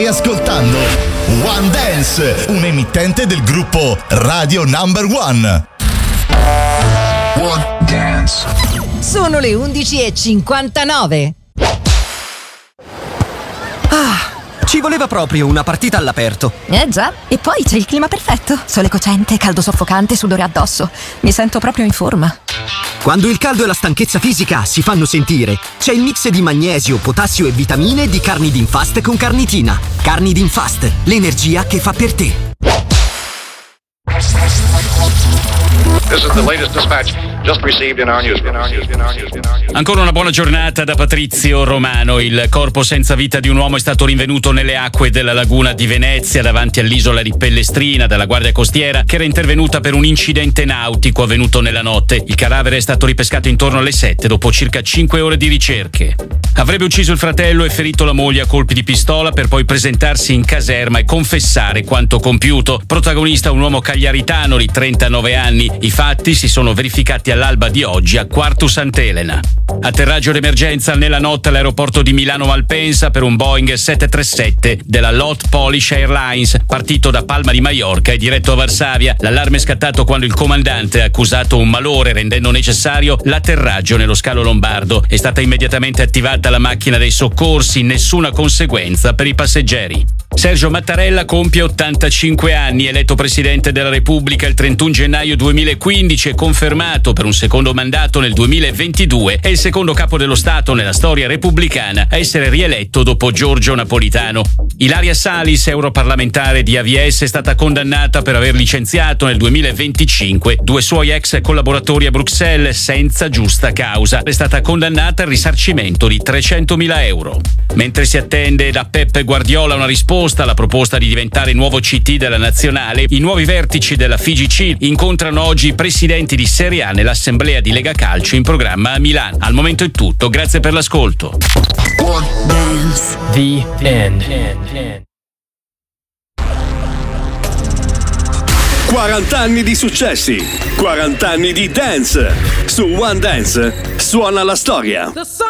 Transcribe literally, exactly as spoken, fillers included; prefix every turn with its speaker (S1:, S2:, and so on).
S1: Ascoltando One Dance, un emittente del gruppo Radio Number One.
S2: One Dance.
S3: Sono le undici e cinquantanove.
S4: Ah, ci voleva proprio una partita all'aperto.
S5: Eh già, e poi c'è il clima perfetto. Sole cocente, caldo soffocante, sudore addosso. Mi sento proprio in forma.
S4: Quando il caldo e la stanchezza fisica si fanno sentire, c'è il mix di magnesio, potassio e vitamine di Carnidin-Fast con carnitina. Carnidin-Fast, l'energia che fa per te.
S6: This is the latest dispatch just received in our newsroom.
S7: Ancora una buona giornata da Patrizio Romano. Il corpo senza vita di un uomo è stato rinvenuto nelle acque della laguna di Venezia davanti all'isola di Pellestrina dalla Guardia Costiera, che era intervenuta per un incidente nautico avvenuto nella notte. Il cadavere è stato ripescato intorno alle sette dopo circa cinque ore di ricerche. Avrebbe ucciso il fratello e ferito la moglie a colpi di pistola per poi presentarsi in caserma e confessare quanto compiuto. Protagonista un uomo cagliaritano di trentanove anni. I fatti si sono verificati all'alba di oggi a Quartu Sant'Elena. Atterraggio d'emergenza nella notte all'aeroporto di Milano Malpensa per un Boeing sette tre sette della Lot Polish Airlines, partito da Palma di Maiorca e diretto a Varsavia. L'allarme è scattato quando il comandante ha accusato un malore, rendendo necessario l'atterraggio nello scalo lombardo. È stata immediatamente attivata la macchina dei soccorsi, nessuna conseguenza per i passeggeri. Sergio Mattarella compie ottantacinque anni, eletto Presidente della Repubblica il trentuno gennaio duemilaquindici e confermato per un secondo mandato nel duemilaventidue. È il secondo capo dello Stato nella storia repubblicana a essere rieletto dopo Giorgio Napolitano. Ilaria Salis, europarlamentare di A V S, è stata condannata per aver licenziato nel duemilaventicinque due suoi ex collaboratori a Bruxelles senza giusta causa. È stata condannata al risarcimento di trecentomila euro. Mentre si attende da Peppe Guardiola una risposta alla proposta di diventare nuovo C T della nazionale, i nuovi vertici della F I G C incontrano oggi i presidenti di Serie A nell'assemblea di Lega Calcio in programma a Milano. Al momento è tutto, grazie per l'ascolto.
S2: One Dance.
S8: The end.
S9: quaranta anni di successi, quaranta anni di dance. Su One Dance suona la storia.